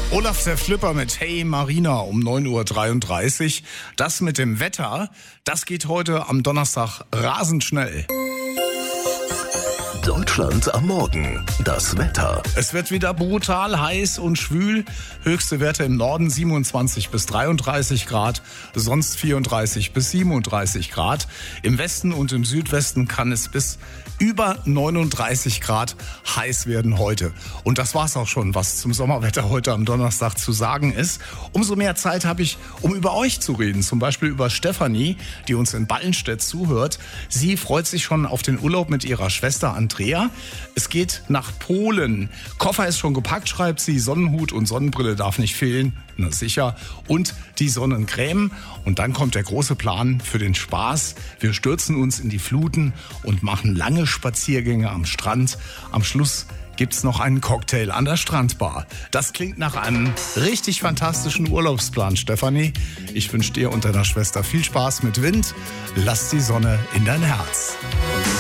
Olaf der Flipper mit Hey Marina um 9.33 Uhr. Das mit dem Wetter, das geht heute am Donnerstag rasend schnell. Deutschland am Morgen. Das Wetter. Es wird wieder brutal heiß und schwül. Höchste Werte im Norden 27 bis 33 Grad, sonst 34 bis 37 Grad. Im Westen und im Südwesten kann es bis über 39 Grad heiß werden heute. Und das war's auch schon, was zum Sommerwetter heute am Donnerstag zu sagen ist. Umso mehr Zeit habe ich, um über euch zu reden. Zum Beispiel über Stefanie, die uns in Ballenstedt zuhört. Sie freut sich schon auf den Urlaub mit ihrer Schwester Andrea. Es geht nach Polen. Koffer ist schon gepackt, schreibt sie. Sonnenhut und Sonnenbrille darf nicht fehlen. Na sicher. Und die Sonnencreme. Und dann kommt der große Plan für den Spaß. Wir stürzen uns in die Fluten und machen lange Spaziergänge am Strand. Am Schluss gibt's noch einen Cocktail an der Strandbar. Das klingt nach einem richtig fantastischen Urlaubsplan, Stefanie. Ich wünsche dir und deiner Schwester viel Spaß mit Wind. Lass die Sonne in dein Herz.